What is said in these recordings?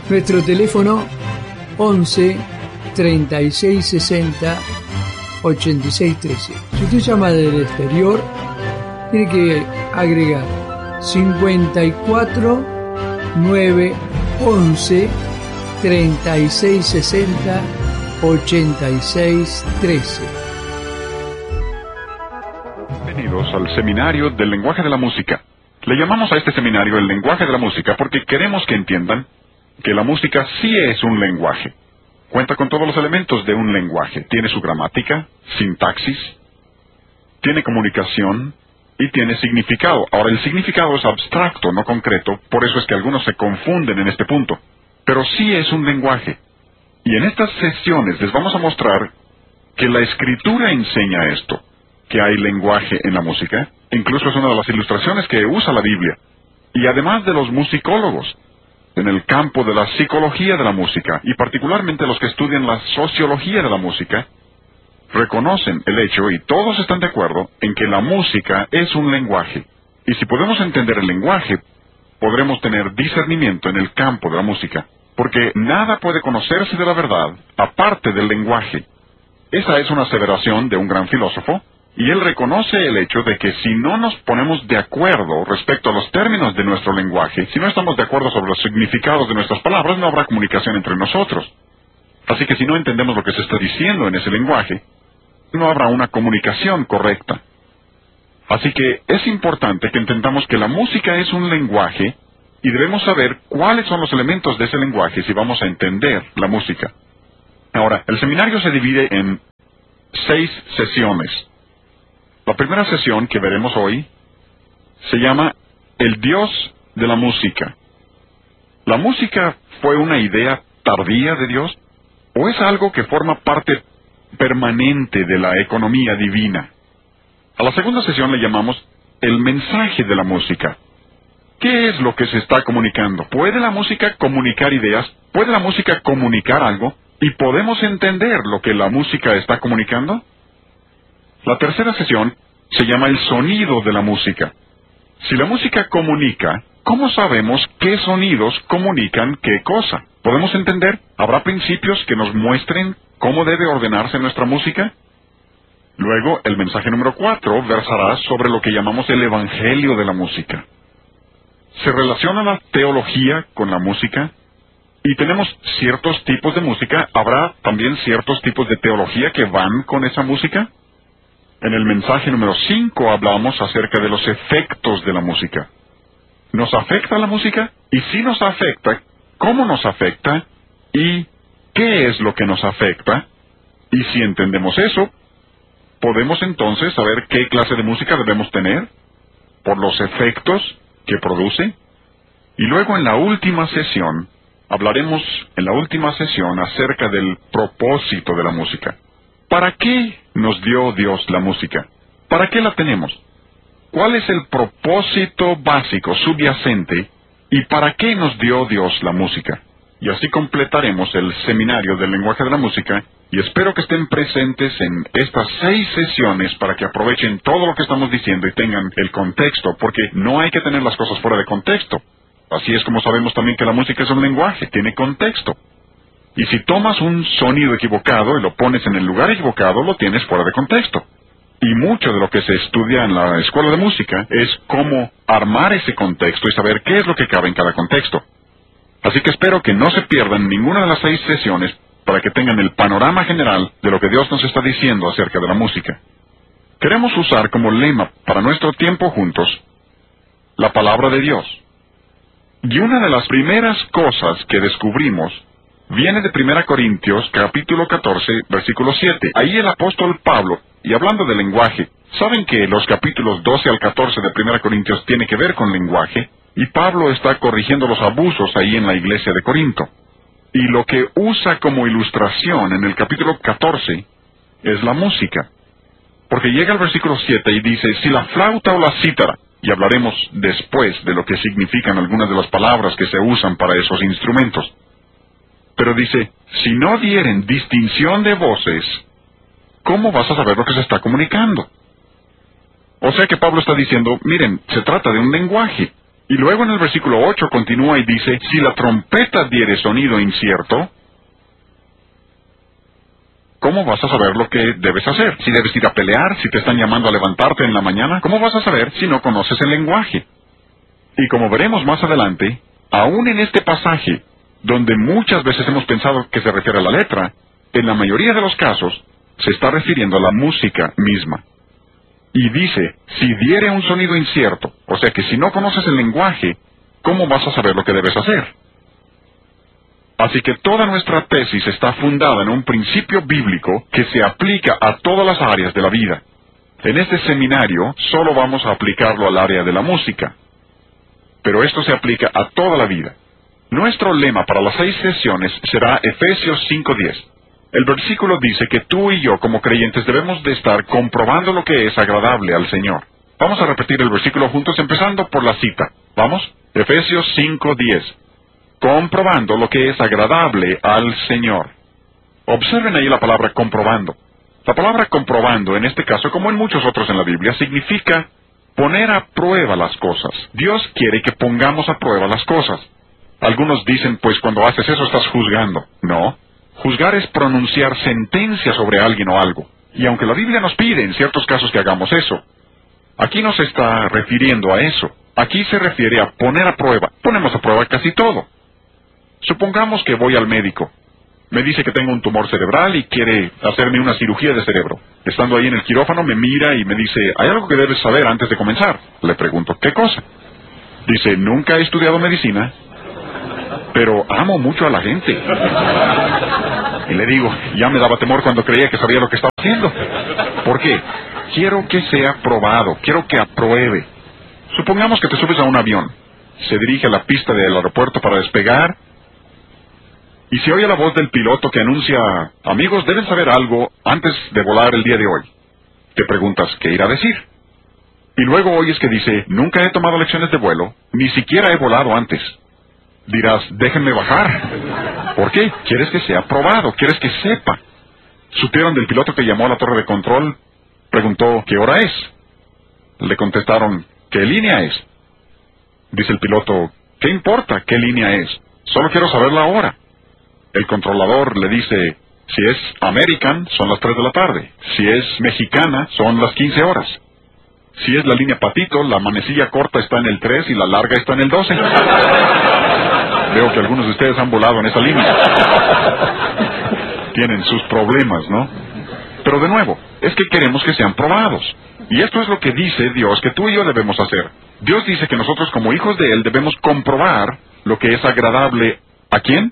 Nuestro teléfono 11 36 60 86 13. Si usted llama del exterior, tiene que agregar 54 9 11 36 60 86 13. Bienvenidos al Seminario del Lenguaje de la Música. Le llamamos a este seminario el lenguaje de la música porque queremos que entiendan que la música sí es un lenguaje. Cuenta con todos los elementos de un lenguaje. Tiene su gramática, sintaxis, tiene comunicación y tiene significado. Ahora, el significado es abstracto, no concreto, por eso es que algunos se confunden en este punto. Pero sí es un lenguaje. Y en estas sesiones les vamos a mostrar que la Escritura enseña esto, que hay lenguaje en la música. Incluso es una de las ilustraciones que usa la Biblia. Y además de los musicólogos, en el campo de la psicología de la música, y particularmente los que estudian la sociología de la música, reconocen el hecho, y todos están de acuerdo, en que la música es un lenguaje. Y si podemos entender el lenguaje, podremos tener discernimiento en el campo de la música, porque nada puede conocerse de la verdad aparte del lenguaje. Esa es una aseveración de un gran filósofo, y él reconoce el hecho de que si no nos ponemos de acuerdo respecto a los términos de nuestro lenguaje, si no estamos de acuerdo sobre los significados de nuestras palabras, no habrá comunicación entre nosotros. Así que si no entendemos lo que se está diciendo en ese lenguaje, no habrá una comunicación correcta. Así que es importante que entendamos que la música es un lenguaje y debemos saber cuáles son los elementos de ese lenguaje si vamos a entender la música. Ahora, el seminario se divide en 6 sesiones. La primera sesión que veremos hoy se llama El Dios de la Música. ¿La música fue una idea tardía de Dios o es algo que forma parte permanente de la economía divina? A la segunda sesión le llamamos El Mensaje de la Música. ¿Qué es lo que se está comunicando? ¿Puede la música comunicar ideas? ¿Puede la música comunicar algo? ¿Y podemos entender lo que la música está comunicando? La tercera sesión se llama El Sonido de la Música. Si la música comunica, ¿cómo sabemos qué sonidos comunican qué cosa? ¿Podemos entender? ¿Habrá principios que nos muestren cómo debe ordenarse nuestra música? Luego, el mensaje número 4 versará sobre lo que llamamos el Evangelio de la música. ¿Se relaciona la teología con la música? Y tenemos ciertos tipos de música. ¿Habrá también ciertos tipos de teología que van con esa música? En el mensaje número 5 hablamos acerca de los efectos de la música. ¿Nos afecta la música? Y si nos afecta, ¿cómo nos afecta? ¿Y qué es lo que nos afecta? Y si entendemos eso, podemos entonces saber qué clase de música debemos tener por los efectos que produce. Y luego en la última sesión, hablaremos acerca del propósito de la música. ¿Para qué nos dio Dios la música? ¿Para qué la tenemos? ¿Cuál es el propósito básico, subyacente, y para qué nos dio Dios la música? Y así completaremos el seminario del lenguaje de la música, y espero que estén presentes en estas 6 sesiones para que aprovechen todo lo que estamos diciendo y tengan el contexto, porque no hay que tener las cosas fuera de contexto. Así es como sabemos también que la música es un lenguaje, tiene contexto. Y si tomas un sonido equivocado y lo pones en el lugar equivocado, lo tienes fuera de contexto. Y mucho de lo que se estudia en la escuela de música es cómo armar ese contexto y saber qué es lo que cabe en cada contexto. Así que espero que no se pierdan ninguna de las 6 sesiones para que tengan el panorama general de lo que Dios nos está diciendo acerca de la música. Queremos usar como lema para nuestro tiempo juntos la palabra de Dios. Y una de las primeras cosas que descubrimos viene de 1 Corintios, capítulo 14, versículo 7. Ahí el apóstol Pablo, y hablando de lenguaje, saben que los capítulos 12 al 14 de 1 Corintios tiene que ver con lenguaje, y Pablo está corrigiendo los abusos ahí en la iglesia de Corinto. Y lo que usa como ilustración en el capítulo 14 es la música. Porque llega al versículo 7 y dice, si la flauta o la cítara, y hablaremos después de lo que significan algunas de las palabras que se usan para esos instrumentos. Pero dice, si no dieren distinción de voces, ¿cómo vas a saber lo que se está comunicando? O sea que Pablo está diciendo, miren, se trata de un lenguaje. Y luego en el versículo 8 continúa y dice, si la trompeta diere sonido incierto, ¿cómo vas a saber lo que debes hacer? Si debes ir a pelear, si te están llamando a levantarte en la mañana, ¿cómo vas a saber si no conoces el lenguaje? Y como veremos más adelante, aún en este pasaje, donde muchas veces hemos pensado que se refiere a la letra, en la mayoría de los casos, se está refiriendo a la música misma. Y dice, si diere un sonido incierto, o sea que si no conoces el lenguaje, ¿cómo vas a saber lo que debes hacer? Así que toda nuestra tesis está fundada en un principio bíblico que se aplica a todas las áreas de la vida. En este seminario solo vamos a aplicarlo al área de la música, pero esto se aplica a toda la vida. Nuestro lema para las 6 sesiones será Efesios 5:10. El versículo dice que tú y yo como creyentes debemos de estar comprobando lo que es agradable al Señor. Vamos a repetir el versículo juntos empezando por la cita. ¿Vamos? Efesios 5:10. Comprobando lo que es agradable al Señor. Observen ahí la palabra comprobando. La palabra comprobando, en este caso, como en muchos otros en la Biblia, significa poner a prueba las cosas. Dios quiere que pongamos a prueba las cosas. Algunos dicen, pues cuando haces eso estás juzgando. No. Juzgar es pronunciar sentencia sobre alguien o algo. Y aunque la Biblia nos pide en ciertos casos que hagamos eso, aquí no se está refiriendo a eso. Aquí se refiere a poner a prueba. Ponemos a prueba casi todo. Supongamos que voy al médico. Me dice que tengo un tumor cerebral y quiere hacerme una cirugía de cerebro. Estando ahí en el quirófano me mira y me dice, ¿hay algo que debes saber antes de comenzar? Le pregunto, ¿qué cosa? Dice, nunca he estudiado medicina, pero amo mucho a la gente. Y le digo, ya me daba temor cuando creía que sabía lo que estaba haciendo. ¿Por qué? Quiero que sea probado, quiero que apruebe. Supongamos que te subes a un avión, se dirige a la pista del aeropuerto para despegar, y se oye la voz del piloto que anuncia, amigos, deben saber algo antes de volar el día de hoy. Te preguntas, ¿qué irá a decir? Y luego oyes que dice, nunca he tomado lecciones de vuelo, ni siquiera he volado antes. Dirás, déjenme bajar. ¿Por qué? Quieres que sea probado, quieres que sepa. ¿Supieron del piloto que llamó a la torre de control? Preguntó, ¿qué hora es? Le contestaron, ¿qué línea es? Dice el piloto, ¿qué importa qué línea es? Solo quiero saber la hora. El controlador le dice, si es American, son las 3 de la tarde. Si es mexicana, son las 15 horas. Si es la línea Patito, la manecilla corta está en el 3 y la larga está en el 12. Veo que algunos de ustedes han volado en esa línea. Tienen sus problemas, ¿no? Pero de nuevo, es que queremos que sean probados. Y esto es lo que dice Dios que tú y yo debemos hacer. Dios dice que nosotros como hijos de Él debemos comprobar lo que es agradable. ¿A quién?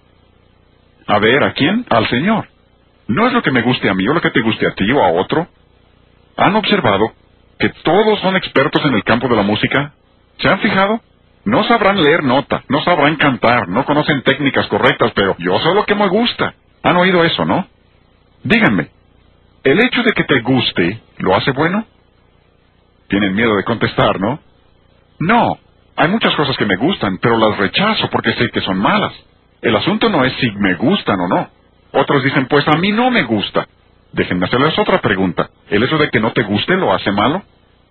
A ver, ¿a quién? Al Señor. No es lo que me guste a mí o lo que te guste a ti o a otro. ¿Han observado que todos son expertos en el campo de la música? ¿Se han fijado? No sabrán leer nota, no sabrán cantar, no conocen técnicas correctas, pero yo sé lo que me gusta. ¿Han oído eso, no? Díganme, ¿el hecho de que te guste lo hace bueno? Tienen miedo de contestar, ¿no? No, hay muchas cosas que me gustan, pero las rechazo porque sé que son malas. El asunto no es si me gustan o no. Otros dicen, pues a mí no me gusta. Déjenme hacerles otra pregunta. ¿El hecho de que no te guste lo hace malo?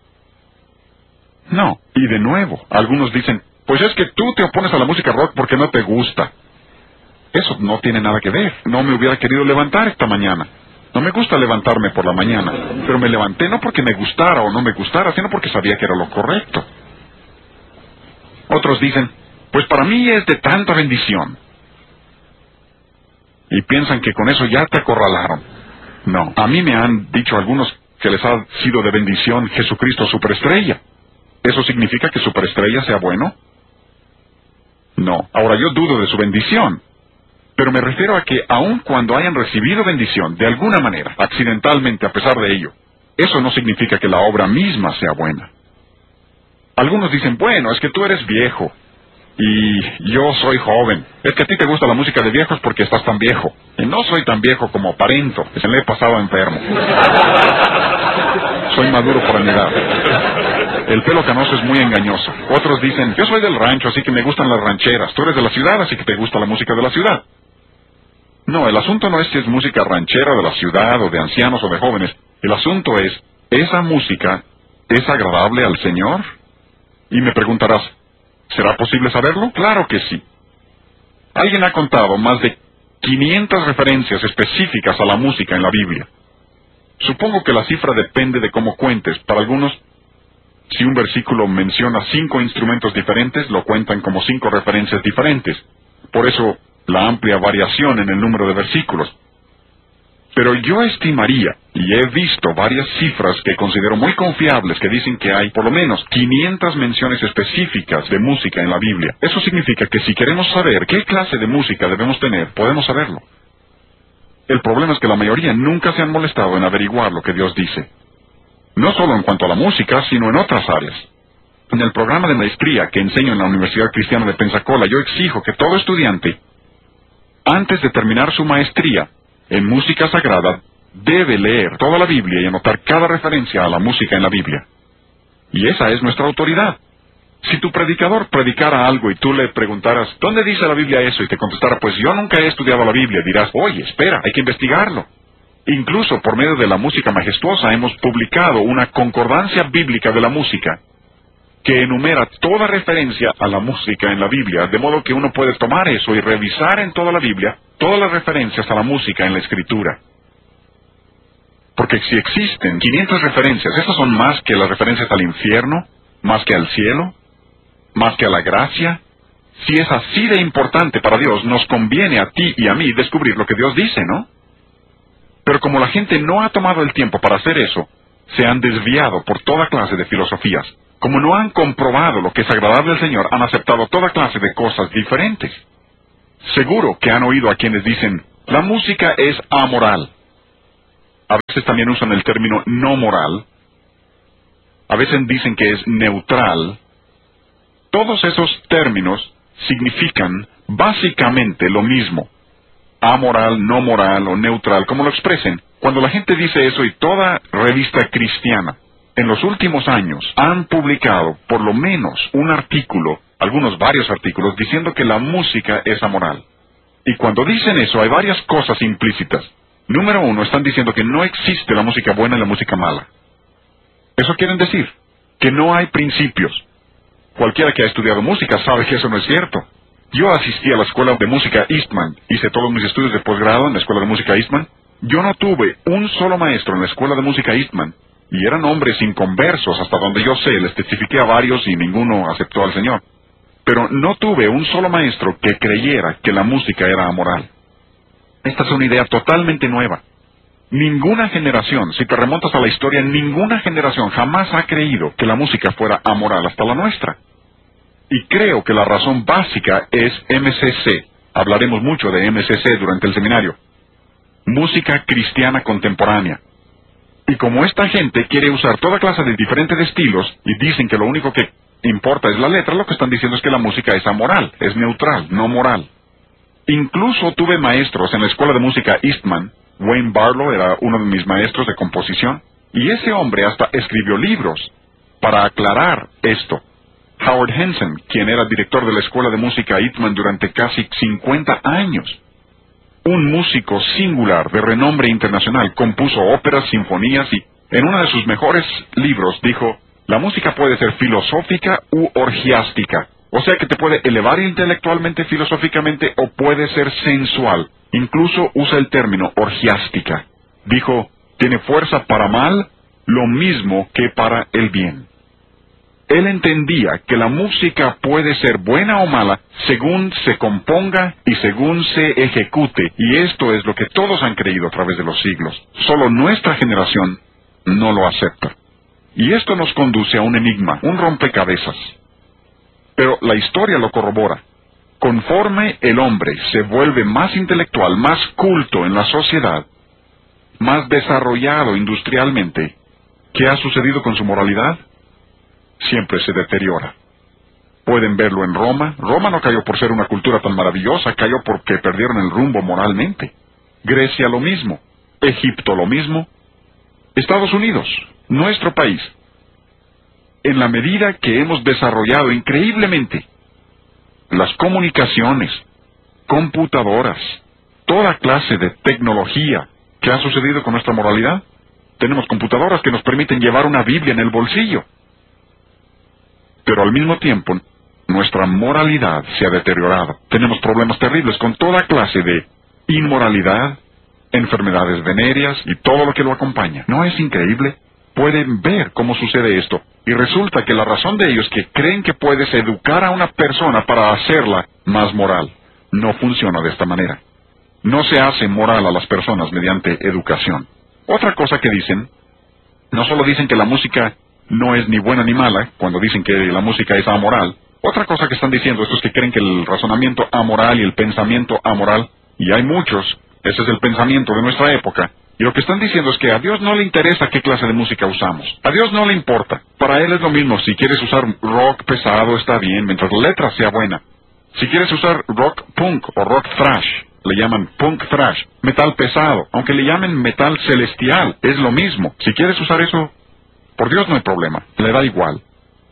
No. Y de nuevo, algunos dicen, pues es que tú te opones a la música rock porque no te gusta. Eso no tiene nada que ver. No me hubiera querido levantar esta mañana. No me gusta levantarme por la mañana, pero me levanté no porque me gustara o no me gustara, sino porque sabía que era lo correcto. Otros dicen, pues para mí es de tanta bendición. Y piensan que con eso ya te acorralaron. No, a mí me han dicho algunos que les ha sido de bendición Jesucristo superestrella. ¿Eso significa que superestrella sea bueno? No, ahora yo dudo de su bendición. Pero me refiero a que aun cuando hayan recibido bendición, de alguna manera, accidentalmente a pesar de ello, eso no significa que la obra misma sea buena. Algunos dicen, bueno, es que tú eres viejo. Y yo soy joven. Es que a ti te gusta la música de viejos porque estás tan viejo. Y no soy tan viejo como aparento, que se me he pasado enfermo. Soy maduro por mi edad. El pelo canoso es muy engañoso. Otros dicen, yo soy del rancho, así que me gustan las rancheras. Tú eres de la ciudad, así que te gusta la música de la ciudad. No, el asunto no es si es música ranchera de la ciudad, o de ancianos, o de jóvenes. El asunto es, ¿esa música es agradable al Señor? Y me preguntarás, ¿Será posible saberlo? Claro que sí. Alguien ha contado más de 500 referencias específicas a la música en la Biblia. Supongo que la cifra depende de cómo cuentes. Para algunos, si un versículo menciona 5 instrumentos diferentes, lo cuentan como 5 referencias diferentes. Por eso, la amplia variación en el número de versículos. Pero yo estimaría, y he visto varias cifras que considero muy confiables, que dicen que hay por lo menos 500 menciones específicas de música en la Biblia. Eso significa que si queremos saber qué clase de música debemos tener, podemos saberlo. El problema es que la mayoría nunca se han molestado en averiguar lo que Dios dice. No solo en cuanto a la música, sino en otras áreas. En el programa de maestría que enseño en la Universidad Cristiana de Pensacola, yo exijo que todo estudiante, antes de terminar su maestría en música sagrada, debe leer toda la Biblia y anotar cada referencia a la música en la Biblia. Y esa es nuestra autoridad. Si tu predicador predicara algo y tú le preguntaras, ¿dónde dice la Biblia eso? Y te contestara, pues yo nunca he estudiado la Biblia, dirás, oye, espera, hay que investigarlo. Incluso por medio de la música majestuosa hemos publicado una concordancia bíblica de la música que enumera toda referencia a la música en la Biblia, de modo que uno puede tomar eso y revisar en toda la Biblia todas las referencias a la música en la Escritura. Porque si existen 500 referencias, esas son más que las referencias al infierno, más que al cielo, más que a la gracia. Si es así de importante para Dios, nos conviene a ti y a mí descubrir lo que Dios dice, ¿no? Pero como la gente no ha tomado el tiempo para hacer eso, se han desviado por toda clase de filosofías. Como no han comprobado lo que es agradable al Señor, han aceptado toda clase de cosas diferentes. Seguro que han oído a quienes dicen, la música es amoral. A veces también usan el término no moral. A veces dicen que es neutral. Todos esos términos significan básicamente lo mismo. Amoral, no moral o neutral, como lo expresen. Cuando la gente dice eso, y toda revista cristiana en los últimos años han publicado por lo menos un artículo, algunos varios artículos, diciendo que la música es amoral. Y cuando dicen eso, hay varias cosas implícitas. Número 1, están diciendo que no existe la música buena y la música mala. Eso quieren decir que no hay principios. Cualquiera que ha estudiado música sabe que eso no es cierto. Yo asistí a la escuela de música Eastman, hice todos mis estudios de posgrado en la escuela de música Eastman. Yo no tuve un solo maestro en la escuela de música Eastman, y eran hombres inconversos, hasta donde yo sé, les testifiqué a varios y ninguno aceptó al Señor. Pero no tuve un solo maestro que creyera que la música era amoral. Esta es una idea totalmente nueva. Ninguna generación, si te remontas a la historia, ninguna generación jamás ha creído que la música fuera amoral hasta la nuestra. Y creo que la razón básica es MCC. Hablaremos mucho de MCC durante el seminario. Música cristiana contemporánea. Y como esta gente quiere usar toda clase de diferentes estilos y dicen que lo único que importa es la letra, lo que están diciendo es que la música es amoral, es neutral, no moral. Incluso tuve maestros en la escuela de música Eastman. Wayne Barlow era uno de mis maestros de composición, y ese hombre hasta escribió libros para aclarar esto. Howard Henson, quien era director de la escuela de música Eastman durante casi 50 años. Un músico singular de renombre internacional, compuso óperas, sinfonías y, en uno de sus mejores libros, dijo, la música puede ser filosófica u orgiástica. O sea que te puede elevar intelectualmente, filosóficamente, o puede ser sensual. Incluso usa el término orgiástica. Dijo, tiene fuerza para mal, lo mismo que para el bien. Él entendía que la música puede ser buena o mala según se componga y según se ejecute, y esto es lo que todos han creído a través de los siglos. Solo nuestra generación no lo acepta. Y esto nos conduce a un enigma, un rompecabezas. Pero la historia lo corrobora. Conforme el hombre se vuelve más intelectual, más culto en la sociedad, más desarrollado industrialmente, ¿qué ha sucedido con su moralidad? Siempre se deteriora. Pueden verlo en Roma. Roma no cayó por ser una cultura tan maravillosa, cayó porque perdieron el rumbo moralmente. Grecia lo mismo. Egipto lo mismo. Estados Unidos, nuestro país. En la medida que hemos desarrollado increíblemente las comunicaciones, computadoras, toda clase de tecnología, ¿qué ha sucedido con nuestra moralidad? Tenemos computadoras que nos permiten llevar una Biblia en el bolsillo. Pero al mismo tiempo, nuestra nuestra moralidad se ha deteriorado. Tenemos problemas terribles con toda clase de inmoralidad, enfermedades venéreas y todo lo que lo acompaña. ¿No es increíble? Pueden ver cómo sucede esto. Y resulta que la razón de ello es que creen que puedes educar a una persona para hacerla más moral. No funciona de esta manera. No se hace moral a las personas mediante educación. Otra cosa que dicen, no solo dicen que la música no es ni buena ni mala, cuando dicen que la música es amoral. Otra cosa que están diciendo estos que creen que el razonamiento amoral y el pensamiento amoral, y hay muchos, ese es el pensamiento de nuestra época, y lo que están diciendo es que a Dios no le interesa qué clase de música usamos. A Dios no le importa. Para Él es lo mismo. Si quieres usar rock pesado está bien, mientras la letra sea buena. Si quieres usar rock punk o rock thrash, le llaman punk thrash, metal pesado, aunque le llamen metal celestial, es lo mismo. Si quieres usar eso, por Dios no hay problema, le da igual.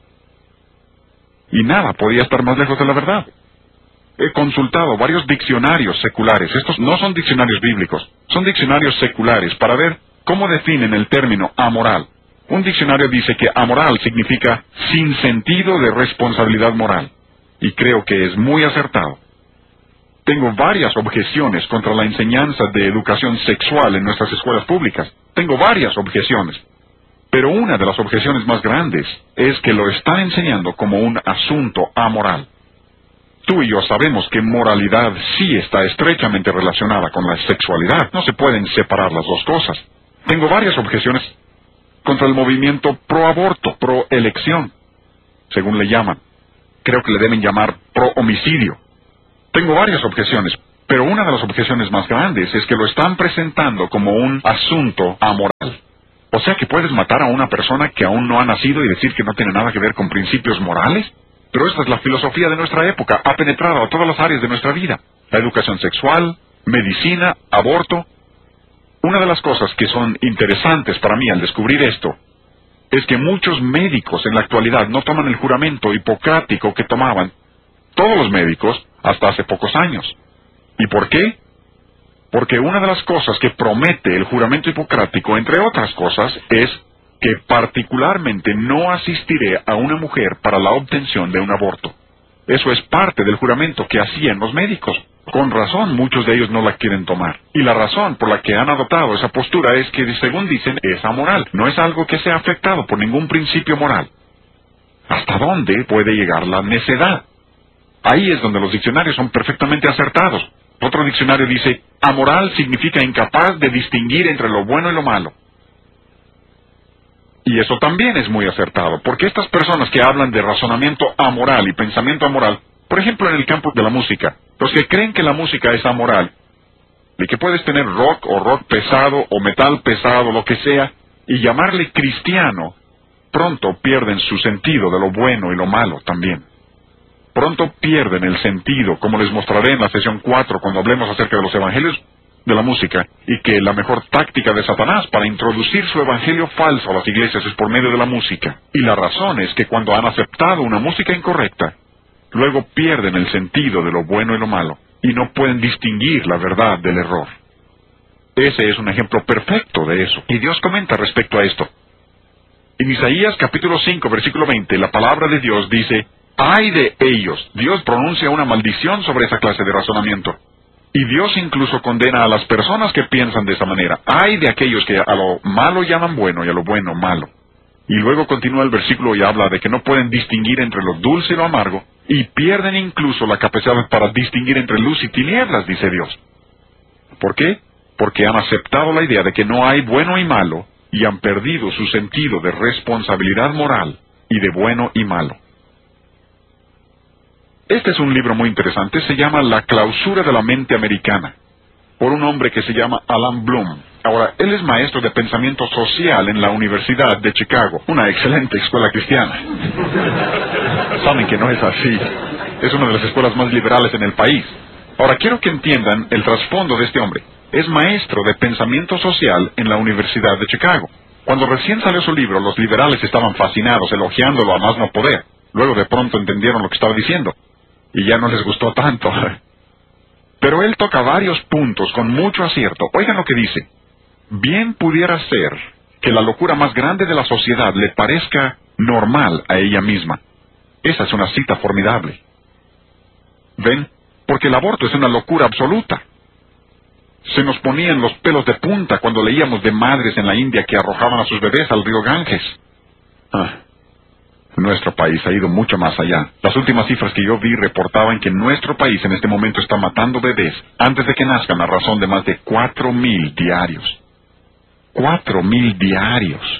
Y nada podía estar más lejos de la verdad. He consultado varios diccionarios seculares. Estos no son diccionarios bíblicos, son diccionarios seculares para ver cómo definen el término amoral. Un diccionario dice que amoral significa sin sentido de responsabilidad moral. Y creo que es muy acertado. Tengo varias objeciones contra la enseñanza de educación sexual en nuestras escuelas públicas. Tengo varias objeciones. Pero una de las objeciones más grandes es que lo están enseñando como un asunto amoral. Tú y yo sabemos que moralidad sí está estrechamente relacionada con la sexualidad. No se pueden separar las dos cosas. Tengo varias objeciones contra el movimiento pro-aborto, pro-elección, según le llaman. Creo que le deben llamar pro-homicidio. Tengo varias objeciones, pero una de las objeciones más grandes es que lo están presentando como un asunto amoral. O sea que puedes matar a una persona que aún no ha nacido y decir que no tiene nada que ver con principios morales. Pero esta es la filosofía de nuestra época, ha penetrado a todas las áreas de nuestra vida. La educación sexual, medicina, aborto. Una de las cosas que son interesantes para mí al descubrir esto, es que muchos médicos en la actualidad no toman el juramento hipocrático que tomaban todos los médicos hasta hace pocos años. ¿Y por qué? Porque una de las cosas que promete el juramento hipocrático, entre otras cosas, es que particularmente no asistiré a una mujer para la obtención de un aborto. Eso es parte del juramento que hacían los médicos. Con razón, muchos de ellos no la quieren tomar. Y la razón por la que han adoptado esa postura es que, según dicen, es amoral. No es algo que sea afectado por ningún principio moral. ¿Hasta dónde puede llegar la necedad? Ahí es donde los diccionarios son perfectamente acertados. Otro diccionario dice, amoral significa incapaz de distinguir entre lo bueno y lo malo. Y eso también es muy acertado, porque estas personas que hablan de razonamiento amoral y pensamiento amoral, por ejemplo en el campo de la música, los que creen que la música es amoral, y que puedes tener rock o rock pesado o metal pesado, lo que sea, y llamarle cristiano, pronto pierden su sentido de lo bueno y lo malo también. Pronto pierden el sentido, como les mostraré en la sesión 4 cuando hablemos acerca de los evangelios de la música, y que la mejor táctica de Satanás para introducir su evangelio falso a las iglesias es por medio de la música. Y la razón es que cuando han aceptado una música incorrecta, luego pierden el sentido de lo bueno y lo malo, y no pueden distinguir la verdad del error. Ese es un ejemplo perfecto de eso, y Dios comenta respecto a esto. En Isaías capítulo 5, versículo 20, la palabra de Dios dice, ¡ay de ellos! Dios pronuncia una maldición sobre esa clase de razonamiento. Y Dios incluso condena a las personas que piensan de esa manera. ¡Ay de aquellos que a lo malo llaman bueno y a lo bueno malo! Y luego continúa el versículo y habla de que no pueden distinguir entre lo dulce y lo amargo, y pierden incluso la capacidad para distinguir entre luz y tinieblas, dice Dios. ¿Por qué? Porque han aceptado la idea de que no hay bueno y malo, y han perdido su sentido de responsabilidad moral y de bueno y malo. Este es un libro muy interesante, se llama La clausura de la mente americana, por un hombre que se llama Alan Bloom. Ahora, él es maestro de pensamiento social en la Universidad de Chicago, una excelente escuela cristiana. Saben que no es así. Es una de las escuelas más liberales en el país. Ahora, quiero que entiendan el trasfondo de este hombre. Es maestro de pensamiento social en la Universidad de Chicago. Cuando recién salió su libro, los liberales estaban fascinados, elogiándolo a más no poder. Luego de pronto entendieron lo que estaba diciendo, y ya no les gustó tanto. Pero él toca varios puntos con mucho acierto. Oigan lo que dice. Bien pudiera ser que la locura más grande de la sociedad le parezca normal a ella misma. Esa es una cita formidable. ¿Ven? Porque el aborto es una locura absoluta. Se nos ponían los pelos de punta cuando leíamos de madres en la India que arrojaban a sus bebés al río Ganges. Nuestro país ha ido mucho más allá. Las últimas cifras que yo vi reportaban que nuestro país en este momento está matando bebés antes de que nazcan a razón de más de 4,000 diarios. 4,000 diarios.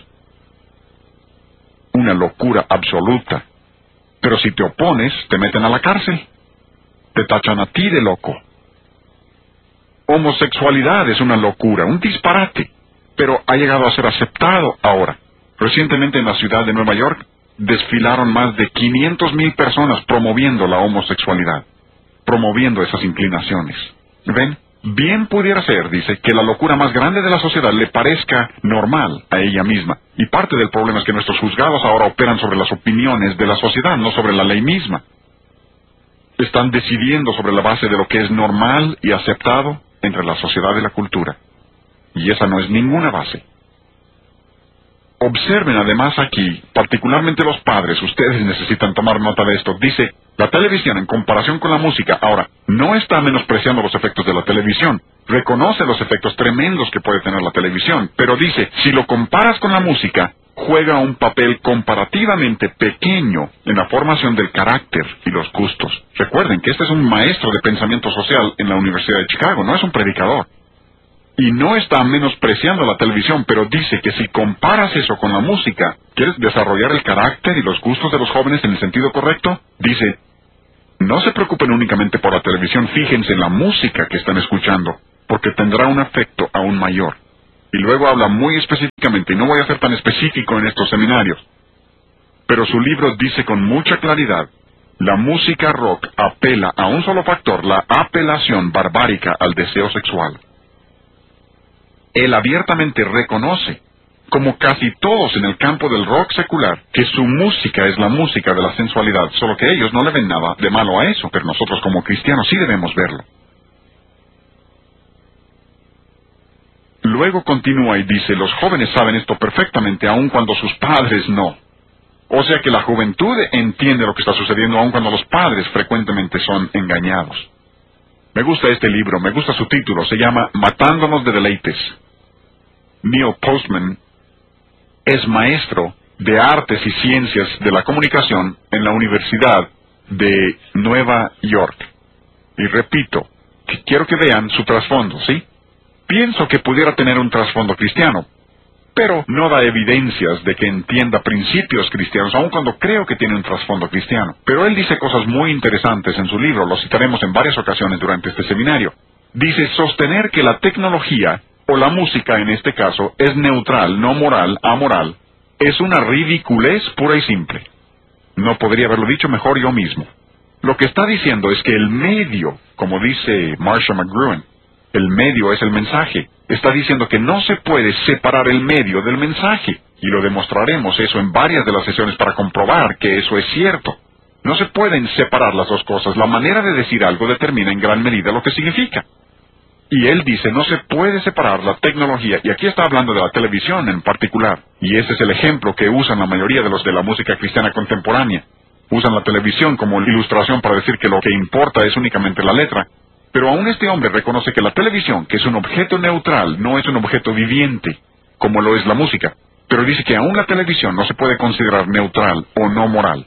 Una locura absoluta. Pero si te opones, te meten a la cárcel. Te tachan a ti de loco. Homosexualidad es una locura, un disparate, pero ha llegado a ser aceptado ahora. Recientemente en la ciudad de Nueva York desfilaron más de 500,000 personas promoviendo la homosexualidad, promoviendo esas inclinaciones. ¿Ven? Bien pudiera ser, dice, que la locura más grande de la sociedad le parezca normal a ella misma. Y parte del problema es que nuestros juzgados ahora operan sobre las opiniones de la sociedad, no sobre la ley misma. Están decidiendo sobre la base de lo que es normal y aceptado entre la sociedad y la cultura. Y esa no es ninguna base. Observen además aquí, particularmente los padres, ustedes necesitan tomar nota de esto. Dice, la televisión en comparación con la música, ahora, no está menospreciando los efectos de la televisión. Reconoce los efectos tremendos que puede tener la televisión. Pero dice, si lo comparas con la música, juega un papel comparativamente pequeño en la formación del carácter y los gustos. Recuerden que este es un maestro de pensamiento social en la Universidad de Chicago, no es un predicador. Y no está menospreciando la televisión, pero dice que si comparas eso con la música, ¿quieres desarrollar el carácter y los gustos de los jóvenes en el sentido correcto? Dice, no se preocupen únicamente por la televisión, fíjense en la música que están escuchando, porque tendrá un efecto aún mayor. Y luego habla muy específicamente, y no voy a ser tan específico en estos seminarios, pero su libro dice con mucha claridad, la música rock apela a un solo factor, la apelación barbárica al deseo sexual. Él abiertamente reconoce, como casi todos en el campo del rock secular, que su música es la música de la sensualidad, solo que ellos no le ven nada de malo a eso, pero nosotros como cristianos sí debemos verlo. Luego continúa y dice, los jóvenes saben esto perfectamente, aun cuando sus padres no. O sea que la juventud entiende lo que está sucediendo, aun cuando los padres frecuentemente son engañados. Me gusta este libro, me gusta su título, se llama Matándonos de deleites. Neil Postman es maestro de artes y ciencias de la comunicación en la Universidad de Nueva York. Y repito, que quiero que vean su trasfondo, ¿sí? Pienso que pudiera tener un trasfondo cristiano, pero no da evidencias de que entienda principios cristianos, aun cuando creo que tiene un trasfondo cristiano. Pero él dice cosas muy interesantes en su libro, lo citaremos en varias ocasiones durante este seminario. Dice, sostener que la tecnología, o la música en este caso, es neutral, no moral, amoral, es una ridiculez pura y simple. No podría haberlo dicho mejor yo mismo. Lo que está diciendo es que el medio, como dice Marcia McLuhan, el medio es el mensaje. Está diciendo que no se puede separar el medio del mensaje. Y lo demostraremos eso en varias de las sesiones para comprobar que eso es cierto. No se pueden separar las dos cosas. La manera de decir algo determina en gran medida lo que significa. Y él dice, no se puede separar la tecnología, y aquí está hablando de la televisión en particular, y ese es el ejemplo que usan la mayoría de los de la música cristiana contemporánea. Usan la televisión como ilustración para decir que lo que importa es únicamente la letra. Pero aún este hombre reconoce que la televisión, que es un objeto neutral, no es un objeto viviente, como lo es la música. Pero dice que aún la televisión no se puede considerar neutral o no moral.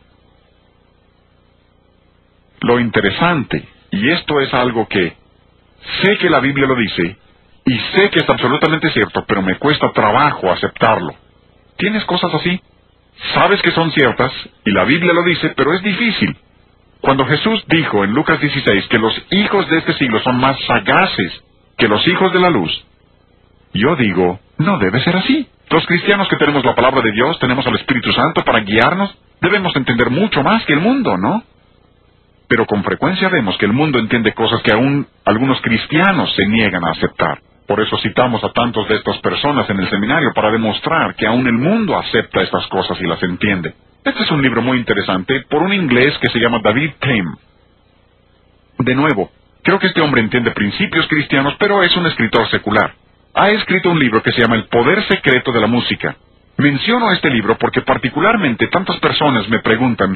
Lo interesante, y esto es algo que sé que la Biblia lo dice, y sé que es absolutamente cierto, pero me cuesta trabajo aceptarlo. ¿Tienes cosas así? Sabes que son ciertas, y la Biblia lo dice, pero es difícil. Cuando Jesús dijo en Lucas 16 que los hijos de este siglo son más sagaces que los hijos de la luz, yo digo, no debe ser así. Los cristianos que tenemos la palabra de Dios, tenemos al Espíritu Santo para guiarnos, debemos entender mucho más que el mundo, ¿no? Pero con frecuencia vemos que el mundo entiende cosas que aún algunos cristianos se niegan a aceptar. Por eso citamos a tantos de estas personas en el seminario para demostrar que aún el mundo acepta estas cosas y las entiende. Este es un libro muy interesante por un inglés que se llama David Tame. De nuevo, creo que este hombre entiende principios cristianos, pero es un escritor secular. Ha escrito un libro que se llama El Poder Secreto de la Música. Menciono este libro porque particularmente tantas personas me preguntan,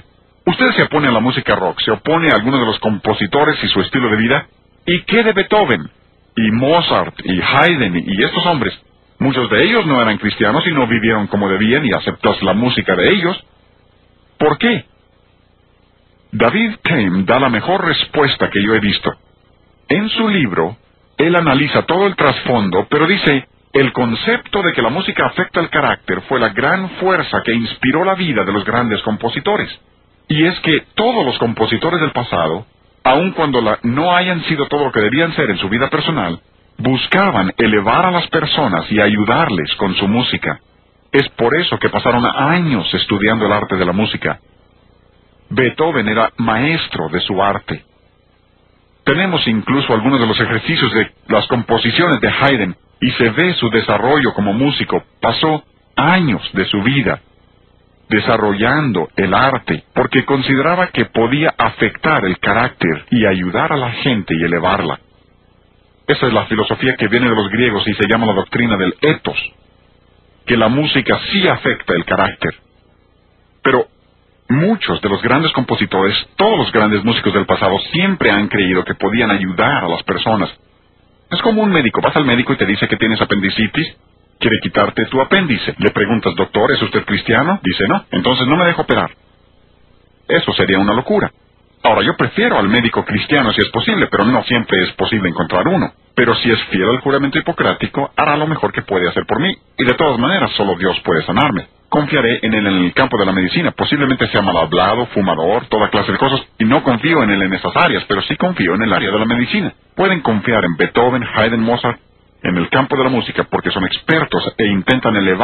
Usted se opone a la música rock, se opone a algunos de los compositores y su estilo de vida. ¿Y qué de Beethoven? Y Mozart, y Haydn, y estos hombres? Muchos de ellos no eran cristianos y no vivieron como debían y aceptó la música de ellos. ¿Por qué? David Tame da la mejor respuesta que yo he visto. En su libro, él analiza todo el trasfondo, pero dice, el concepto de que la música afecta el carácter fue la gran fuerza que inspiró la vida de los grandes compositores. Y es que todos los compositores del pasado, aun cuando no hayan sido todo lo que debían ser en su vida personal, buscaban elevar a las personas y ayudarles con su música. Es por eso que pasaron años estudiando el arte de la música. Beethoven era maestro de su arte. Tenemos incluso algunos de los ejercicios de las composiciones de Haydn, y se ve su desarrollo como músico. Pasó años de su vida desarrollando el arte, porque consideraba que podía afectar el carácter y ayudar a la gente y elevarla. Esa es la filosofía que viene de los griegos y se llama la doctrina del ethos, que la música sí afecta el carácter. Pero muchos de los grandes compositores, todos los grandes músicos del pasado, siempre han creído que podían ayudar a las personas. Es como un médico, vas al médico y te dice que tienes apendicitis, quiere quitarte tu apéndice. Le preguntas, doctor, ¿es usted cristiano? Dice, no, entonces no me dejo operar. Eso sería una locura. Ahora, yo prefiero al médico cristiano si es posible, pero no siempre es posible encontrar uno. Pero si es fiel al juramento hipocrático, hará lo mejor que puede hacer por mí. Y de todas maneras, solo Dios puede sanarme. Confiaré en él en el campo de la medicina. Posiblemente sea mal hablado, fumador, toda clase de cosas, y no confío en él en esas áreas, pero sí confío en el área de la medicina. Pueden confiar en Beethoven, Haydn, Mozart, en el campo de la música, porque son expertos e intentan elevar